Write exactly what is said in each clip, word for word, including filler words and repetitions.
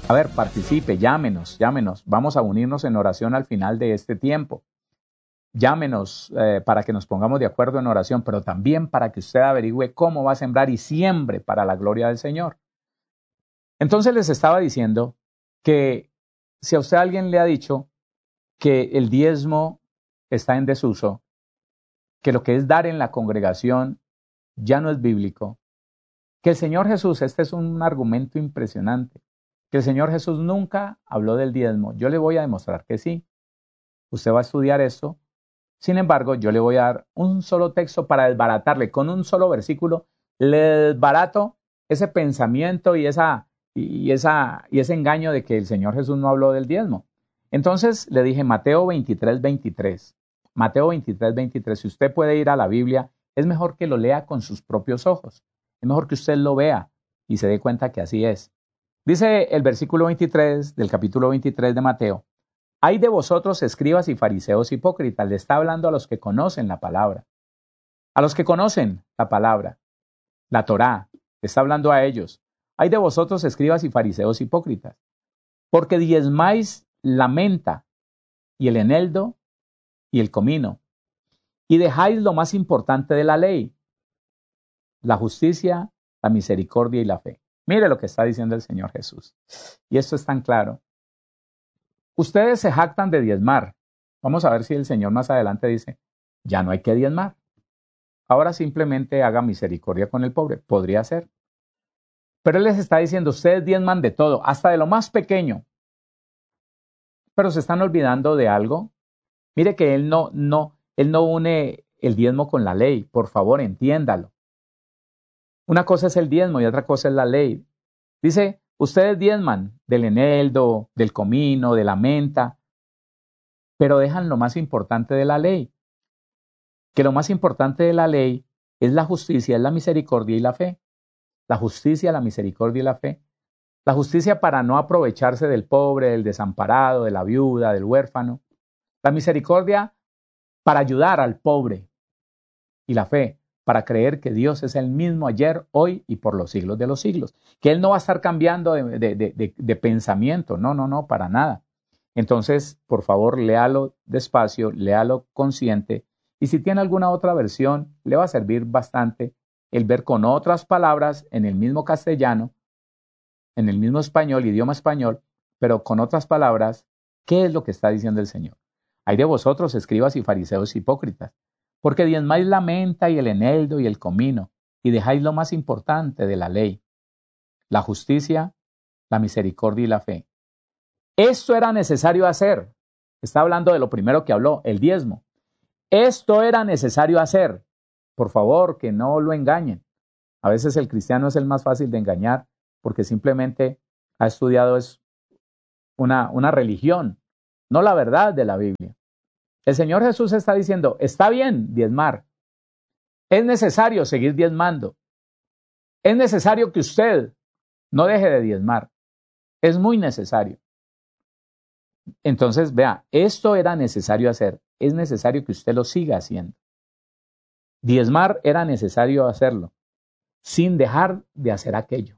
A ver, participe, llámenos, llámenos. Vamos a unirnos en oración al final de este tiempo. Llámenos eh, para que nos pongamos de acuerdo en oración, pero también para que usted averigüe cómo va a sembrar y siembre para la gloria del Señor. Entonces les estaba diciendo que si a usted alguien le ha dicho que el diezmo está en desuso, que lo que es dar en la congregación ya no es bíblico, que el Señor Jesús, este es un argumento impresionante, que el Señor Jesús nunca habló del diezmo, yo le voy a demostrar que sí. Usted va a estudiar esto. Sin embargo, yo le voy a dar un solo texto para desbaratarle, con un solo versículo, le desbarato ese pensamiento y, esa, y, esa, y ese engaño de que el Señor Jesús no habló del diezmo. Entonces le dije Mateo veintitrés, veintitrés. Mateo veintitrés, veintitrés. Si usted puede ir a la Biblia, es mejor que lo lea con sus propios ojos. Es mejor que usted lo vea y se dé cuenta que así es. Dice el versículo veintitrés del capítulo veintitrés de Mateo: hay de vosotros, escribas y fariseos hipócritas. Le está hablando a los que conocen la palabra. A los que conocen la palabra, la Torá, le está hablando a ellos. Hay de vosotros, escribas y fariseos hipócritas, porque diezmáis la menta y el eneldo y el comino, y dejáis lo más importante de la ley, la justicia, la misericordia y la fe. Mire lo que está diciendo el Señor Jesús. Y esto es tan claro. Ustedes se jactan de diezmar. Vamos a ver si el Señor más adelante dice, ya no hay que diezmar. Ahora simplemente haga misericordia con el pobre. Podría ser. Pero Él les está diciendo, ustedes diezman de todo, hasta de lo más pequeño. Pero se están olvidando de algo. Mire que Él no, no, Él no une el diezmo con la ley. Por favor, entiéndalo. Una cosa es el diezmo y otra cosa es la ley. Dice, ustedes diezman del eneldo, del comino, de la menta, pero dejan lo más importante de la ley. Que lo más importante de la ley es la justicia, es la misericordia y la fe. La justicia, la misericordia y la fe. La justicia para no aprovecharse del pobre, del desamparado, de la viuda, del huérfano. La misericordia para ayudar al pobre. Y la fe para creer que Dios es el mismo ayer, hoy y por los siglos de los siglos. Que Él no va a estar cambiando de, de, de, de, de pensamiento. No, no, no, para nada. Entonces, por favor, léalo despacio, léalo consciente. Y si tiene alguna otra versión, le va a servir bastante el ver con otras palabras en el mismo castellano, en el mismo español, idioma español, pero con otras palabras, ¿qué es lo que está diciendo el Señor? Hay de vosotros, escribas y fariseos hipócritas, porque diezmáis la menta y el eneldo y el comino, y dejáis lo más importante de la ley, la justicia, la misericordia y la fe. Esto era necesario hacer. Está hablando de lo primero que habló, el diezmo. Esto era necesario hacer. Por favor, que no lo engañen. A veces el cristiano es el más fácil de engañar porque simplemente ha estudiado es una, una religión, no la verdad de la Biblia. El Señor Jesús está diciendo, está bien diezmar. Es necesario seguir diezmando. Es necesario que usted no deje de diezmar. Es muy necesario. Entonces, vea, esto era necesario hacer. Es necesario que usted lo siga haciendo. Diezmar era necesario hacerlo, sin dejar de hacer aquello.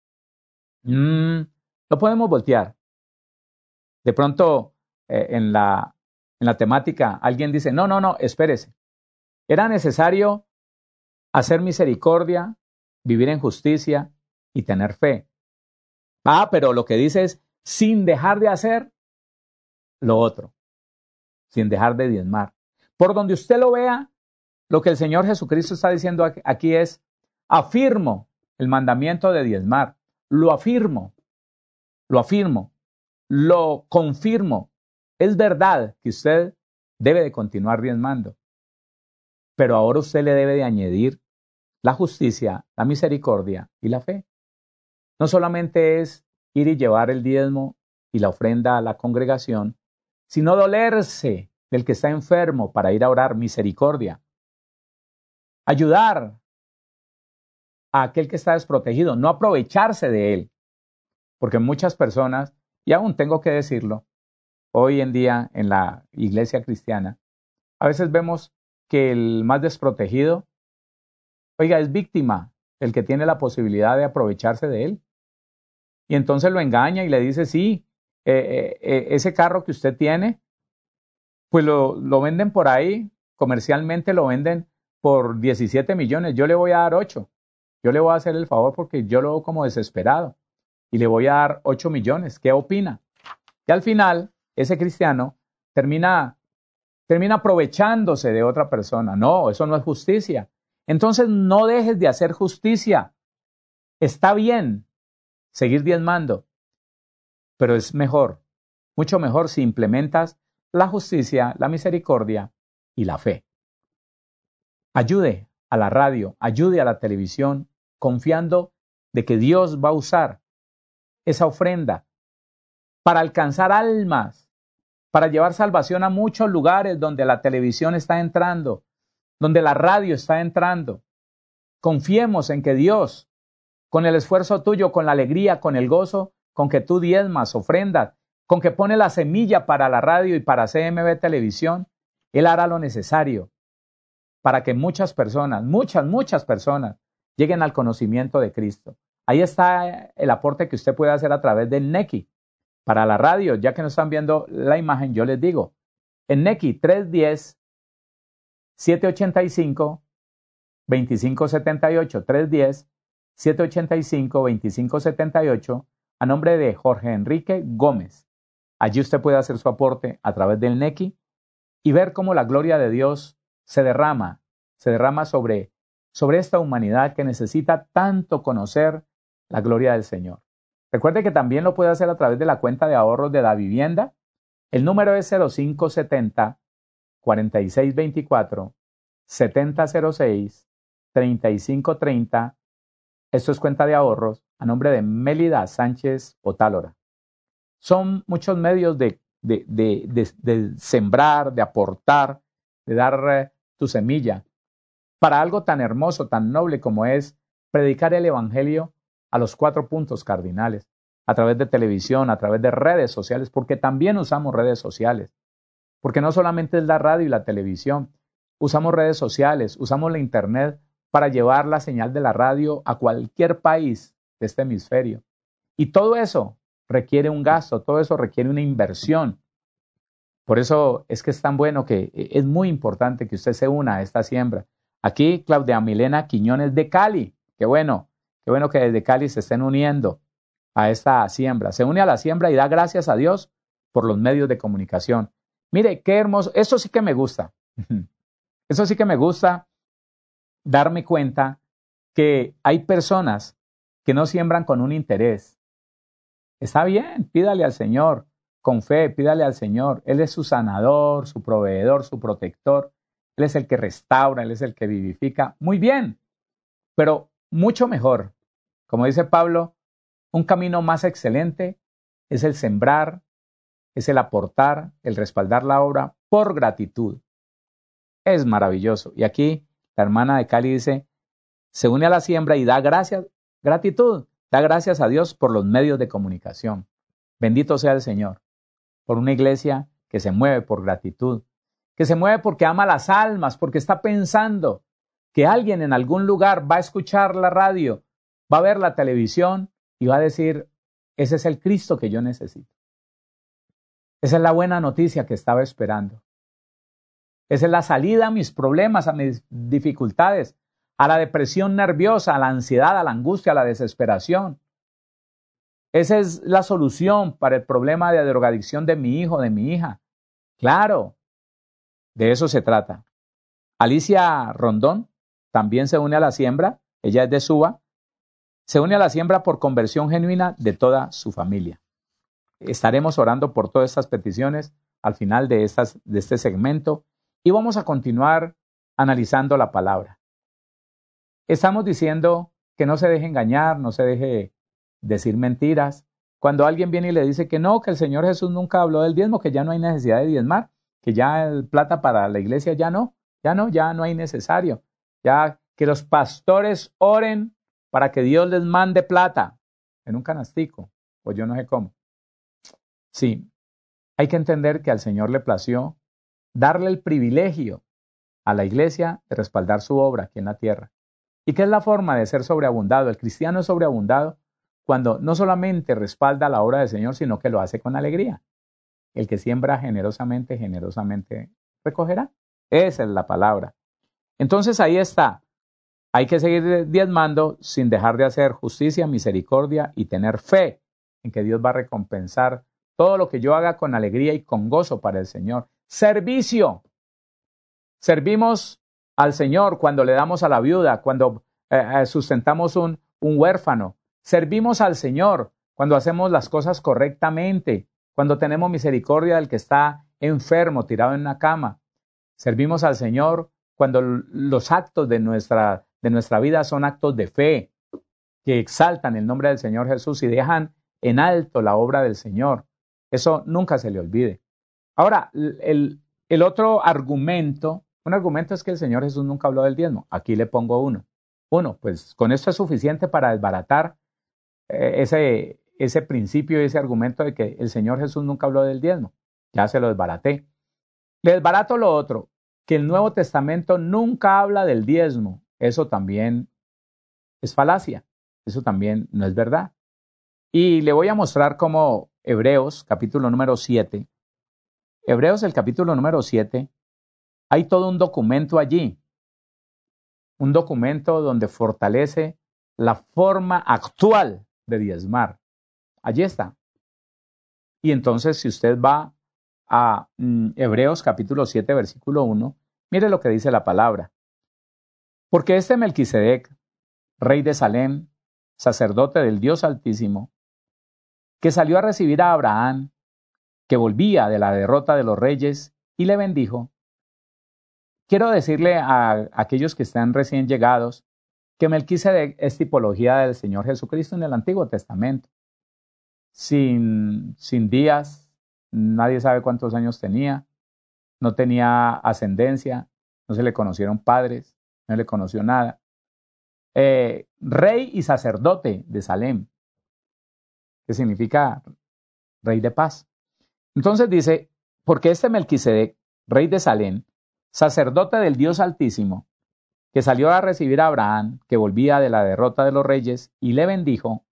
Mm, lo podemos voltear. De pronto, eh, en, la, en la temática, alguien dice, no, no, no, espérese. Era necesario hacer misericordia, vivir en justicia y tener fe. Ah, pero lo que dice es, sin dejar de hacer lo otro, sin dejar de diezmar. Por donde usted lo vea, lo que el Señor Jesucristo está diciendo aquí es, afirmo el mandamiento de diezmar, lo afirmo, lo afirmo, lo confirmo. Es verdad que usted debe de continuar diezmando, pero ahora usted le debe de añadir la justicia, la misericordia y la fe. No solamente es ir y llevar el diezmo y la ofrenda a la congregación, sino dolerse del que está enfermo para ir a orar, misericordia. Ayudar a aquel que está desprotegido, no aprovecharse de él. Porque muchas personas, y aún tengo que decirlo, hoy en día en la iglesia cristiana, a veces vemos que el más desprotegido, oiga, es víctima, el que tiene la posibilidad de aprovecharse de él. y entonces lo engaña y le dice, sí, eh, eh, ese carro que usted tiene, pues lo, lo venden por ahí, comercialmente lo venden por diecisiete millones, yo le voy a dar ocho, yo le voy a hacer el favor porque yo lo veo como desesperado y le voy a dar ocho millones, ¿qué opina? Y al final, ese cristiano termina, termina aprovechándose de otra persona. No, eso no es justicia. Entonces no dejes de hacer justicia. Está bien seguir diezmando, pero es mejor, mucho mejor si implementas la justicia, la misericordia y la fe. Ayude a la radio, ayude a la televisión, confiando de que Dios va a usar esa ofrenda para alcanzar almas, para llevar salvación a muchos lugares donde la televisión está entrando, donde la radio está entrando. Confiemos en que Dios, con el esfuerzo tuyo, con la alegría, con el gozo, con que tú diezmas, ofrendas, con que pone la semilla para la radio y para C M B Televisión, Él hará lo necesario para que muchas personas, muchas, muchas personas lleguen al conocimiento de Cristo. Ahí está el aporte que usted puede hacer a través del Nequi. Para la radio, ya que no están viendo la imagen, yo les digo, en Nequi tres uno cero, siete ocho cinco, dos cinco siete ocho, tres uno cero, siete ocho cinco, dos cinco siete ocho, a nombre de Jorge Enrique Gómez. Allí usted puede hacer su aporte a través del Nequi y ver cómo la gloria de Dios se derrama, se derrama sobre, sobre esta humanidad que necesita tanto conocer la gloria del Señor. Recuerde que también lo puede hacer a través de la cuenta de ahorros de la vivienda. El número es cero cinco siete cero, cuatro seis dos cuatro, siete cero cero seis, tres cinco tres cero. Esto es cuenta de ahorros a nombre de Mélida Sánchez Otálora. Son muchos medios de, de, de, de, de sembrar, de aportar, de dar eh, tu semilla para algo tan hermoso, tan noble como es predicar el Evangelio a los cuatro puntos cardinales, a través de televisión, a través de redes sociales, porque también usamos redes sociales, porque no solamente es la radio y la televisión, usamos redes sociales, usamos la internet para llevar la señal de la radio a cualquier país de este hemisferio. Y todo eso requiere un gasto, todo eso requiere una inversión. Por eso es que es tan bueno que es muy importante que usted se una a esta siembra. Aquí Claudia Milena Quiñones de Cali, qué bueno. Qué bueno que desde Cali se estén uniendo a esta siembra. Se une a la siembra y da gracias a Dios por los medios de comunicación. Mire, qué hermoso. Eso sí que me gusta. Eso sí que me gusta darme cuenta que hay personas que no siembran con un interés. Está bien, pídale al Señor, con fe, pídale al Señor. Él es su sanador, su proveedor, su protector. Él es el que restaura, Él es el que vivifica. Muy bien, pero mucho mejor. Como dice Pablo, un camino más excelente es el sembrar, es el aportar, el respaldar la obra por gratitud. Es maravilloso. Y aquí la hermana de Cali dice, se une a la siembra y da gracias, gratitud, da gracias a Dios por los medios de comunicación. Bendito sea el Señor, por una iglesia que se mueve por gratitud, que se mueve porque ama las almas, porque está pensando que alguien en algún lugar va a escuchar la radio, va a ver la televisión y va a decir, ese es el Cristo que yo necesito. Esa es la buena noticia que estaba esperando. Esa es la salida a mis problemas, a mis dificultades, a la depresión nerviosa, a la ansiedad, a la angustia, a la desesperación. Esa es la solución para el problema de drogadicción de mi hijo, de mi hija. Claro, de eso se trata. Alicia Rondón también se une a la siembra, ella es de Suba, se une a la siembra por conversión genuina de toda su familia. Estaremos orando por todas estas peticiones al final de, estas, de este segmento y vamos a continuar analizando la palabra. Estamos diciendo que no se deje engañar, no se deje decir mentiras. Cuando alguien viene y le dice que no, que el Señor Jesús nunca habló del diezmo, que ya no hay necesidad de diezmar, que ya el plata para la iglesia ya no, ya no, ya no hay necesario. Ya que los pastores oren para que Dios les mande plata en un canastico, o yo no sé cómo. Sí, hay que entender que al Señor le plació darle el privilegio a la iglesia de respaldar su obra aquí en la tierra. ¿Y qué es la forma de ser sobreabundado? El cristiano es sobreabundado cuando no solamente respalda la obra del Señor, sino que lo hace con alegría. El que siembra generosamente, generosamente recogerá. Esa es la palabra. Entonces ahí está. Hay que seguir diezmando sin dejar de hacer justicia, misericordia y tener fe en que Dios va a recompensar todo lo que yo haga con alegría y con gozo para el Señor. Servicio. Servimos al Señor cuando le damos a la viuda, cuando eh, sustentamos un, un huérfano. Servimos al Señor cuando hacemos las cosas correctamente, cuando tenemos misericordia del que está enfermo, tirado en una cama. Servimos al Señor cuando los actos de nuestra, de nuestra vida son actos de fe, que exaltan el nombre del Señor Jesús y dejan en alto la obra del Señor. Eso nunca se le olvide. Ahora, el, el otro argumento, un argumento es que el Señor Jesús nunca habló del diezmo. Aquí le pongo uno. Uno, pues con esto es suficiente para desbaratar eh, ese, ese principio y ese argumento de que el Señor Jesús nunca habló del diezmo. Ya se lo desbaraté. Le desbarato lo otro, que el Nuevo Testamento nunca habla del diezmo. Eso también es falacia. Eso también no es verdad. Y le voy a mostrar cómo Hebreos, capítulo número siete. Hebreos, el capítulo número siete, hay todo un documento allí. Un documento donde fortalece la forma actual de diezmar. Allí está. Y entonces, si usted va a mm, Hebreos capítulo siete, versículo uno, mire lo que dice la palabra. Porque este Melquisedec, rey de Salem, sacerdote del Dios Altísimo, que salió a recibir a Abraham, que volvía de la derrota de los reyes, y le bendijo. Quiero decirle a aquellos que están recién llegados que Melquisedec es tipología del Señor Jesucristo en el Antiguo Testamento. Sin, sin días, nadie sabe cuántos años tenía, no tenía ascendencia, no se le conocieron padres, no le conoció nada. Eh, rey y sacerdote de Salem, que significa rey de paz. Entonces dice, porque este Melquisedec, rey de Salem, sacerdote del Dios Altísimo, que salió a recibir a Abraham, que volvía de la derrota de los reyes, y le bendijo,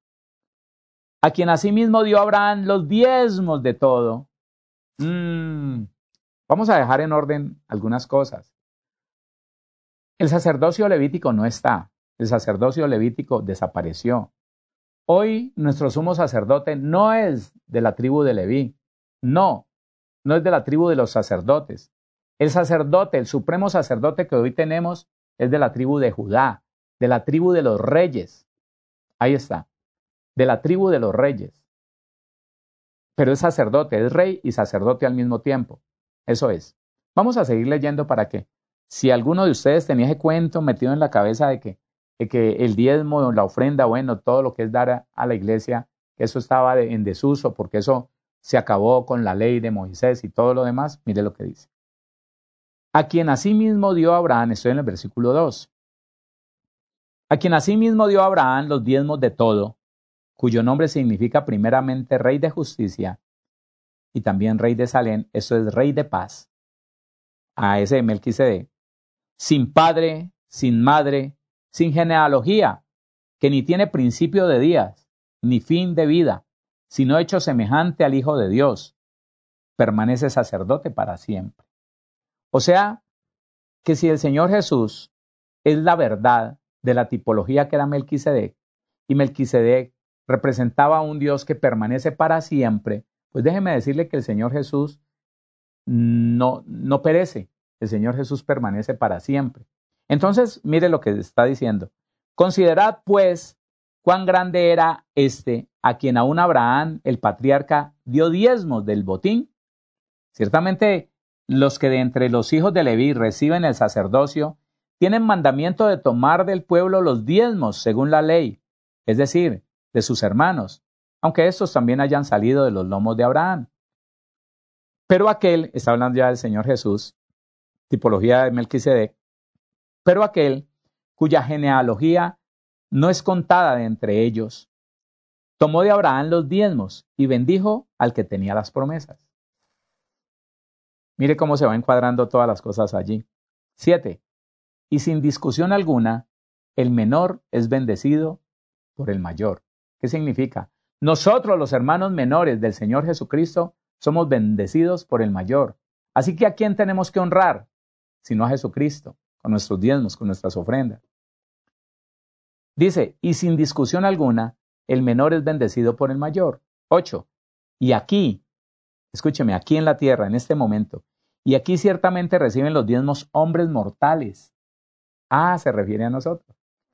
a quien asimismo dio Abraham los diezmos de todo. Mm, vamos a dejar en orden algunas cosas. El sacerdocio levítico no está. El sacerdocio levítico desapareció. Hoy nuestro sumo sacerdote no es de la tribu de Leví. No, no es de la tribu de los sacerdotes. El sacerdote, el supremo sacerdote que hoy tenemos es de la tribu de Judá, de la tribu de los reyes. Ahí está, de la tribu de los reyes. Pero es sacerdote, es rey y sacerdote al mismo tiempo. Eso es. Vamos a seguir leyendo para que, si alguno de ustedes tenía ese cuento metido en la cabeza de que, de que el diezmo, la ofrenda, bueno, todo lo que es dar a, a la iglesia, que eso estaba de, en desuso, porque eso se acabó con la ley de Moisés y todo lo demás, mire lo que dice. A quien asimismo dio Abraham, estoy en el versículo dos, a quien asimismo dio Abraham los diezmos de todo, cuyo nombre significa primeramente rey de justicia y también rey de Salem, eso es rey de paz, a ese Melquisedec, sin padre, sin madre, sin genealogía, que ni tiene principio de días, ni fin de vida, sino hecho semejante al Hijo de Dios, permanece sacerdote para siempre. O sea, que si el Señor Jesús es la verdad de la tipología que era Melquisedec, y Melquisedec representaba a un Dios que permanece para siempre, pues déjeme decirle que el Señor Jesús no, no perece, el Señor Jesús permanece para siempre. Entonces, mire lo que está diciendo. Considerad, pues, cuán grande era este, a quien aún Abraham, el patriarca, dio diezmos del botín. Ciertamente, los que de entre los hijos de Leví reciben el sacerdocio, tienen mandamiento de tomar del pueblo los diezmos según la ley, es decir, de sus hermanos, aunque estos también hayan salido de los lomos de Abraham. Pero aquel, está hablando ya del Señor Jesús, tipología de Melquisedec, pero aquel cuya genealogía no es contada de entre ellos, tomó de Abraham los diezmos y bendijo al que tenía las promesas. Mire cómo se va encuadrando todas las cosas allí. Siete. Y sin discusión alguna, el menor es bendecido por el mayor. ¿Qué significa? Nosotros, los hermanos menores del Señor Jesucristo, somos bendecidos por el mayor. Así que ¿a quién tenemos que honrar? Sino a Jesucristo, con nuestros diezmos, con nuestras ofrendas. Dice, y sin discusión alguna, el menor es bendecido por el mayor. Ocho. Y aquí, escúcheme, aquí en la tierra, en este momento, y aquí ciertamente reciben los diezmos hombres mortales. Ah, se refiere a nosotros.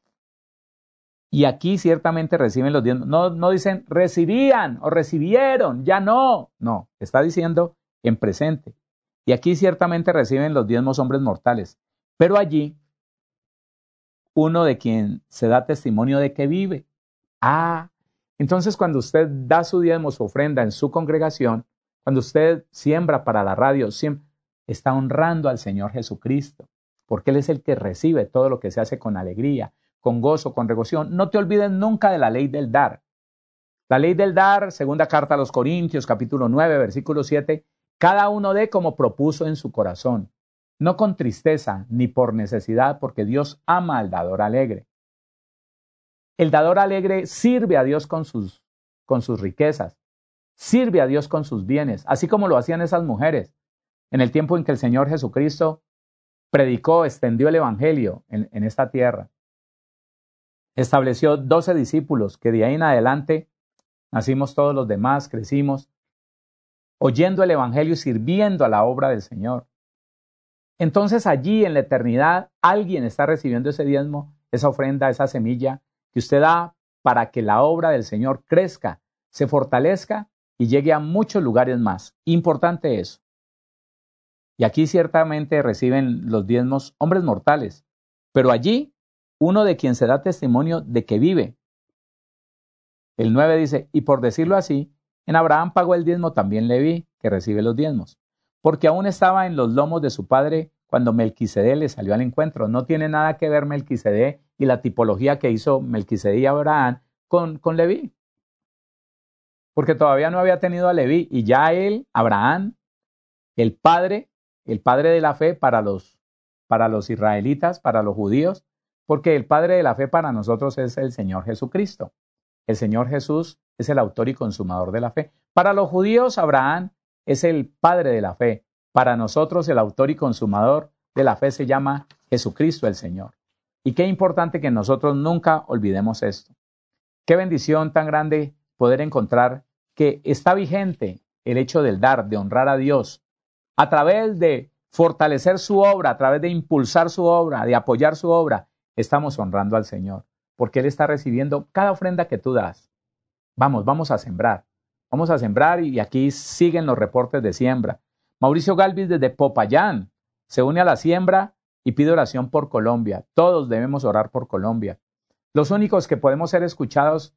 Y aquí ciertamente reciben los diezmos. No, no dicen recibían o recibieron, ya no. No, está diciendo en presente. Y aquí ciertamente reciben los diezmos hombres mortales. Pero allí, uno de quien se da testimonio de que vive. Ah, entonces cuando usted da su diezmo, su ofrenda en su congregación, cuando usted siembra para la radio, siembra, está honrando al Señor Jesucristo, porque Él es el que recibe todo lo que se hace con alegría, con gozo, con regocijo. No te olvides nunca de la ley del dar. La ley del dar, segunda carta a los Corintios, capítulo nueve, versículo siete, cada uno dé como propuso en su corazón, no con tristeza ni por necesidad, porque Dios ama al dador alegre. El dador alegre sirve a Dios con sus, con sus riquezas, sirve a Dios con sus bienes, así como lo hacían esas mujeres en el tiempo en que el Señor Jesucristo predicó, extendió el Evangelio en, en esta tierra. Estableció doce discípulos que de ahí en adelante nacimos todos los demás, crecimos, oyendo el Evangelio y sirviendo a la obra del Señor. Entonces allí en la eternidad alguien está recibiendo ese diezmo, esa ofrenda, esa semilla que usted da para que la obra del Señor crezca, se fortalezca y llegue a muchos lugares más. Importante eso. Y aquí ciertamente reciben los diezmos hombres mortales, pero allí uno de quien se da testimonio de que vive. El nueve dice, y por decirlo así, en Abraham pagó el diezmo también Leví, que recibe los diezmos, porque aún estaba en los lomos de su padre cuando Melquisedec le salió al encuentro. No tiene nada que ver Melquisedec y la tipología que hizo Melquisedec y Abraham con, con Leví, porque todavía no había tenido a Leví, y ya él, Abraham, el padre, el padre de la fe para los, para los israelitas, para los judíos, porque el padre de la fe para nosotros es el Señor Jesucristo. El Señor Jesús es el autor y consumador de la fe. Para los judíos, Abraham es el padre de la fe. Para nosotros, el autor y consumador de la fe se llama Jesucristo el Señor. Y qué importante que nosotros nunca olvidemos esto. Qué bendición tan grande poder encontrar que está vigente el hecho del dar, de honrar a Dios, a través de fortalecer su obra, a través de impulsar su obra, de apoyar su obra. Estamos honrando al Señor, porque Él está recibiendo cada ofrenda que tú das. Vamos, vamos a sembrar. Vamos a sembrar y aquí siguen los reportes de siembra. Mauricio Galvis desde Popayán se une a la siembra y pide oración por Colombia. Todos debemos orar por Colombia. Los únicos que podemos ser escuchados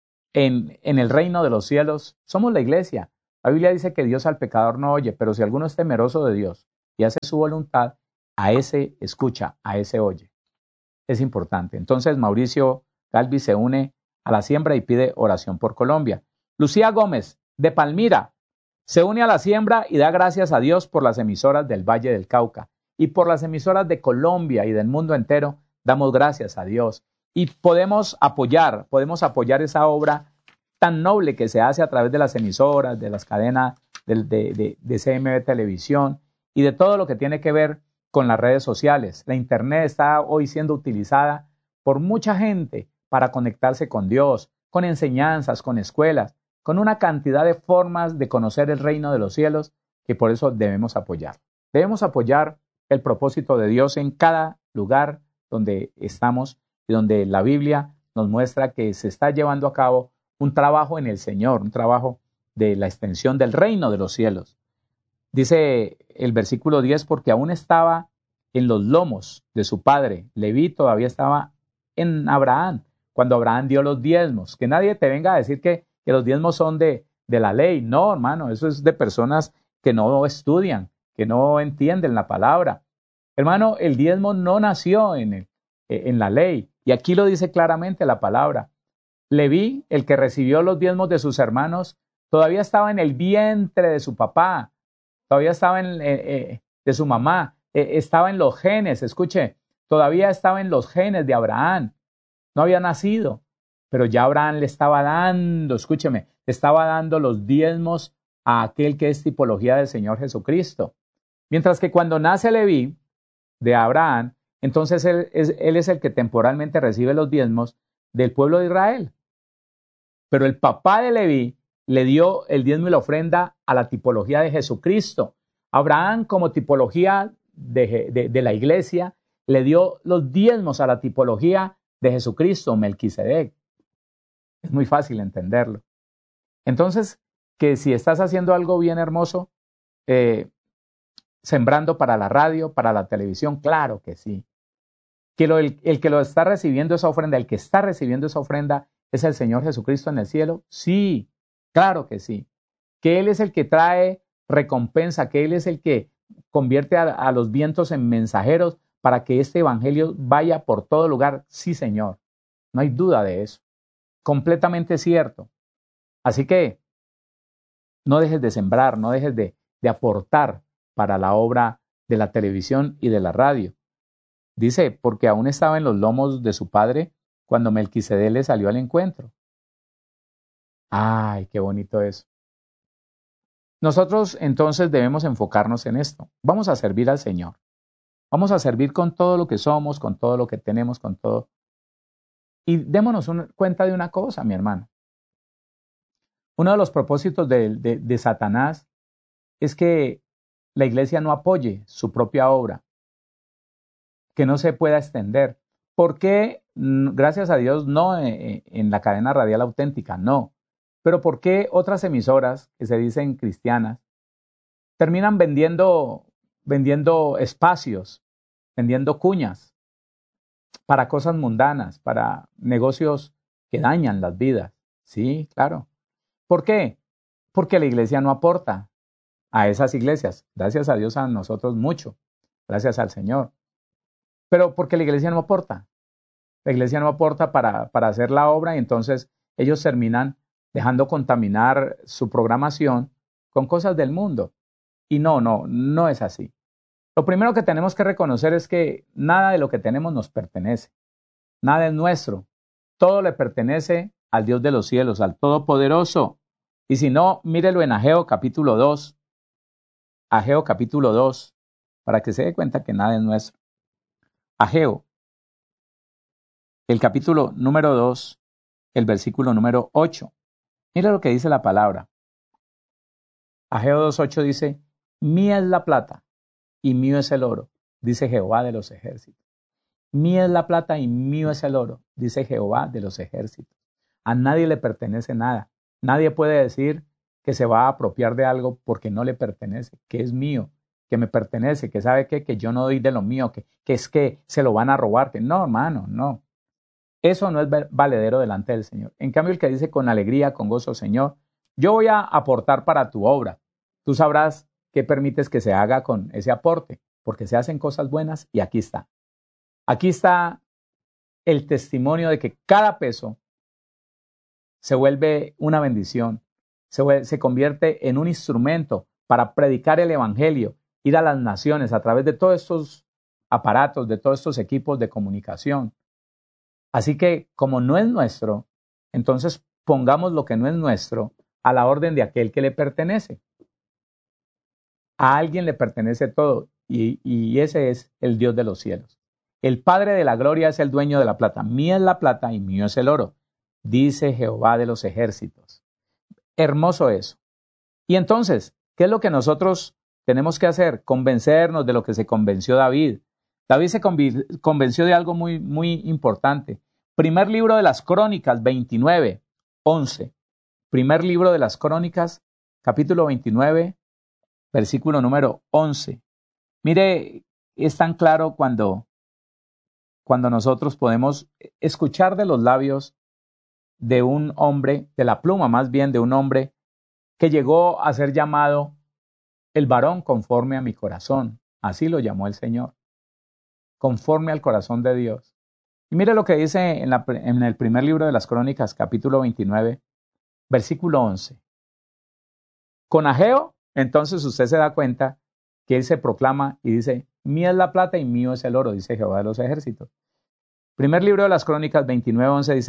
en, en el reino de los cielos somos la iglesia. La Biblia dice que Dios al pecador no oye, pero si alguno es temeroso de Dios y hace su voluntad, a ese escucha, a ese oye. Es importante. Entonces Mauricio Galvis se une a la siembra y pide oración por Colombia. Lucía Gómez, de Palmira, se une a la siembra y da gracias a Dios por las emisoras del Valle del Cauca y por las emisoras de Colombia y del mundo entero. Damos gracias a Dios y podemos apoyar, podemos apoyar esa obra tan noble que se hace a través de las emisoras, de las cadenas de, de, de, de C M B Televisión y de todo lo que tiene que ver con las redes sociales. La Internet está hoy siendo utilizada por mucha gente para conectarse con Dios, con enseñanzas, con escuelas, con una cantidad de formas de conocer el reino de los cielos que por eso debemos apoyar. Debemos apoyar el propósito de Dios en cada lugar donde estamos y donde la Biblia nos muestra que se está llevando a cabo un trabajo en el Señor, un trabajo de la extensión del reino de los cielos. Dice el versículo diez, porque aún estaba en los lomos de su padre. Leví todavía estaba en Abraham, cuando Abraham dio los diezmos. Que nadie te venga a decir que, que los diezmos son de, de la ley. No, hermano, eso es de personas que no estudian, que no entienden la palabra. Hermano, el diezmo no nació en, el, en la ley. Y aquí lo dice claramente la palabra. Leví, el que recibió los diezmos de sus hermanos, todavía estaba en el vientre de su papá, todavía estaba en eh, eh, de su mamá, eh, estaba en los genes, escuche, todavía estaba en los genes de Abraham, no había nacido. Pero ya Abraham le estaba dando, escúcheme, le estaba dando los diezmos a aquel que es tipología del Señor Jesucristo. Mientras que cuando nace Leví de Abraham, entonces él es, él es el que temporalmente recibe los diezmos del pueblo de Israel. Pero el papá de Leví le dio el diezmo y la ofrenda a la tipología de Jesucristo. Abraham, como tipología de, de, de la iglesia, le dio los diezmos a la tipología de Jesucristo, Melquisedec. Es muy fácil entenderlo. Entonces, que si estás haciendo algo bien hermoso, eh, sembrando para la radio, para la televisión, claro que sí. Que lo, el, el que lo está recibiendo esa ofrenda, el que está recibiendo esa ofrenda es el Señor Jesucristo en el cielo, sí, claro que sí. Que Él es el que trae recompensa, que Él es el que convierte a, a los vientos en mensajeros para que este evangelio vaya por todo lugar, sí, Señor. No hay duda de eso. Completamente cierto. Así que no dejes de sembrar, no dejes de, de aportar para la obra de la televisión y de la radio. Dice, porque aún estaba en los lomos de su padre cuando Melquisedec le salió al encuentro. Ay, qué bonito eso. Nosotros entonces debemos enfocarnos en esto. Vamos a servir al Señor. Vamos a servir con todo lo que somos, con todo lo que tenemos, con todo. Y démonos un, cuenta de una cosa, mi hermano. Uno de los propósitos de, de, de Satanás es que la iglesia no apoye su propia obra, que no se pueda extender. ¿Por qué? Gracias a Dios, no en la cadena radial auténtica, no. Pero ¿por qué otras emisoras que se dicen cristianas terminan vendiendo, vendiendo espacios, vendiendo cuñas para cosas mundanas, para negocios que dañan las vidas? Sí, claro. ¿Por qué? Porque la iglesia no aporta a esas iglesias. Gracias a Dios, a nosotros mucho. Gracias al Señor. Pero porque la iglesia no aporta. La iglesia no aporta para, para hacer la obra y entonces ellos terminan dejando contaminar su programación con cosas del mundo. Y no, no, no es así. Lo primero que tenemos que reconocer es que nada de lo que tenemos nos pertenece. Nada es nuestro. Todo le pertenece al Dios de los cielos, al Todopoderoso. Y si no, mírelo en Ageo capítulo dos. Ageo capítulo dos, para que se dé cuenta que nada es nuestro. Ageo, el capítulo número dos, el versículo número ocho. Mira lo que dice la palabra. Ageo dos ocho dice, mía es la plata y mío es el oro, dice Jehová de los ejércitos. Mía es la plata y mío es el oro, dice Jehová de los ejércitos. A nadie le pertenece nada. Nadie puede decir que se va a apropiar de algo porque no le pertenece, que es mío, que me pertenece, que sabe qué, que yo no doy de lo mío, que, que es que se lo van a robar. Que no, hermano, no. Eso no es valedero delante del Señor. En cambio, el que dice con alegría, con gozo, Señor, yo voy a aportar para tu obra. Tú sabrás qué permites que se haga con ese aporte, porque se hacen cosas buenas y aquí está. Aquí está el testimonio de que cada peso se vuelve una bendición, se, vuelve, se convierte en un instrumento para predicar el evangelio, ir a las naciones a través de todos estos aparatos, de todos estos equipos de comunicación. Así que, como no es nuestro, entonces pongamos lo que no es nuestro a la orden de aquel que le pertenece. A alguien le pertenece todo y, y ese es el Dios de los cielos. El Padre de la gloria es el dueño de la plata. Mía es la plata y mío es el oro, dice Jehová de los ejércitos. Hermoso eso. Y entonces, ¿qué es lo que nosotros tenemos que hacer? Convencernos de lo que se convenció David. David se convenció de algo muy, muy importante. Primer libro de las Crónicas, veintinueve, once. Primer libro de las Crónicas, capítulo veintinueve, versículo número once. Mire, es tan claro cuando, cuando nosotros podemos escuchar de los labios de un hombre, de la pluma más bien de un hombre, que llegó a ser llamado el varón conforme a mi corazón. Así lo llamó el Señor. Conforme al corazón de Dios. Y mire lo que dice en, la, en el primer libro de las Crónicas, capítulo veintinueve, versículo once. Con Ageo, entonces usted se da cuenta que él se proclama y dice, mía es la plata y mío es el oro, dice Jehová de los ejércitos. Primer libro de las Crónicas, veintinueve, once dice,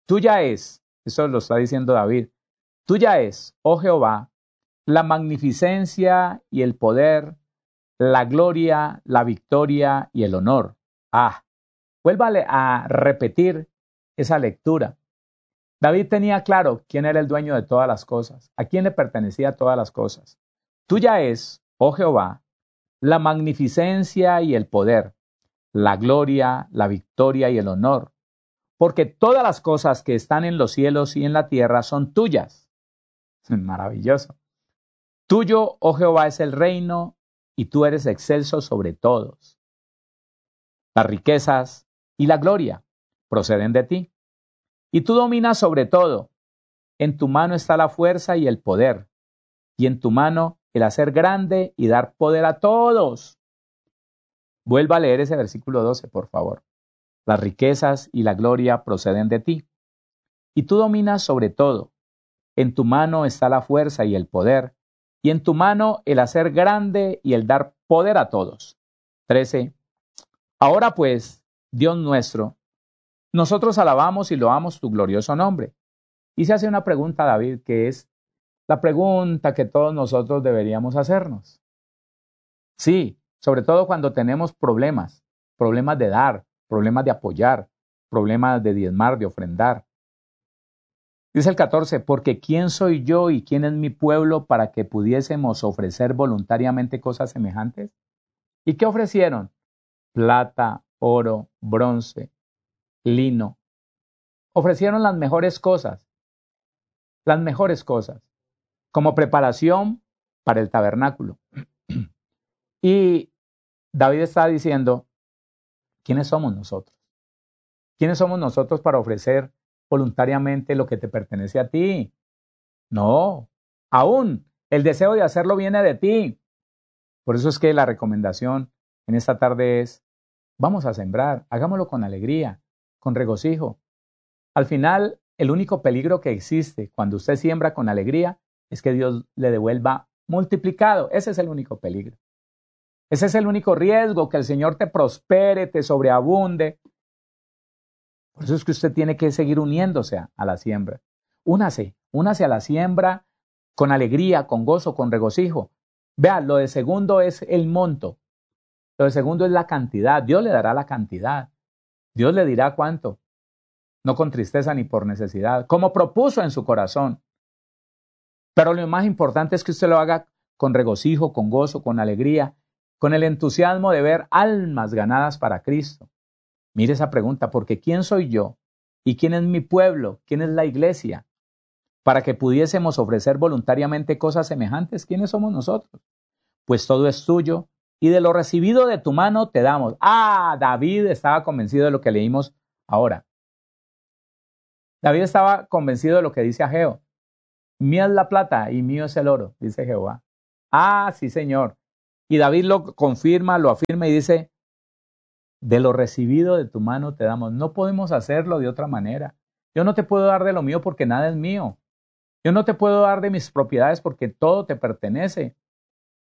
tuya es, eso lo está diciendo David, tuya es, oh Jehová, la magnificencia y el poder, la gloria, la victoria y el honor. Ah, vuélvale a repetir esa lectura. David tenía claro quién era el dueño de todas las cosas, a quién le pertenecía todas las cosas. Tuya es, oh Jehová, la magnificencia y el poder, la gloria, la victoria y el honor, porque todas las cosas que están en los cielos y en la tierra son tuyas. Maravilloso. Tuyo, oh Jehová, es el reino, y tú eres excelso sobre todos. Las riquezas y la gloria proceden de ti, y tú dominas sobre todo. En tu mano está la fuerza y el poder, y en tu mano el hacer grande y dar poder a todos. Vuelva a leer ese versículo doce, por favor. Las riquezas y la gloria proceden de ti, y tú dominas sobre todo. En tu mano está la fuerza y el poder, y en tu mano el hacer grande y el dar poder a todos. trece. Ahora pues, Dios nuestro, nosotros alabamos y loamos tu glorioso nombre. Y se hace una pregunta a David, que es la pregunta que todos nosotros deberíamos hacernos. Sí, sobre todo cuando tenemos problemas, problemas de dar, problemas de apoyar, problemas de diezmar, de ofrendar. Dice el catorce, porque ¿quién soy yo y quién es mi pueblo para que pudiésemos ofrecer voluntariamente cosas semejantes? ¿Y qué ofrecieron? Plata, oro, bronce, lino. Ofrecieron las mejores cosas, las mejores cosas, como preparación para el tabernáculo. Y David está diciendo, ¿quiénes somos nosotros? ¿Quiénes somos nosotros para ofrecer voluntariamente lo que te pertenece a ti? No, aún el deseo de hacerlo viene de ti. Por eso es que la recomendación en esta tarde es, vamos a sembrar, hagámoslo con alegría, con regocijo. Al final, el único peligro que existe cuando usted siembra con alegría es que Dios le devuelva multiplicado. Ese es el único peligro. Ese es el único riesgo, que el Señor te prospere, te sobreabunde. Por eso es que usted tiene que seguir uniéndose a, a la siembra. Únase, únase a la siembra con alegría, con gozo, con regocijo. Vea, lo de segundo es el monto. Lo de segundo es la cantidad. Dios le dará la cantidad. Dios le dirá cuánto. No con tristeza ni por necesidad, como propuso en su corazón. Pero lo más importante es que usted lo haga con regocijo, con gozo, con alegría, con el entusiasmo de ver almas ganadas para Cristo. Mire esa pregunta, porque ¿quién soy yo? ¿Y quién es mi pueblo? ¿Quién es la iglesia? Para que pudiésemos ofrecer voluntariamente cosas semejantes, ¿quiénes somos nosotros? Pues todo es tuyo, y de lo recibido de tu mano te damos. Ah, David estaba convencido de lo que leímos ahora. David estaba convencido de lo que dice Ageo. Mía es la plata y mío es el oro, dice Jehová. Ah, sí, Señor. Y David lo confirma, lo afirma y dice, de lo recibido de tu mano te damos. No podemos hacerlo de otra manera. Yo no te puedo dar de lo mío porque nada es mío. Yo no te puedo dar de mis propiedades porque todo te pertenece.